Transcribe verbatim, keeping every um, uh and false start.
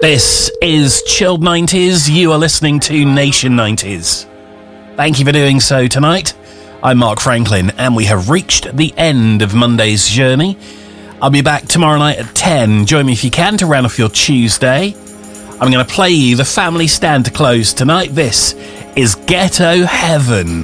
This is Chilled nineties. You are listening to Nation nineties. Thank you for doing so tonight. I'm Mark Franklin, and we have reached the end of Monday's journey. I'll be back tomorrow night at ten. Join me if you can to round off your Tuesday. I'm going to play you the family stand to close tonight. This is Ghetto Heaven.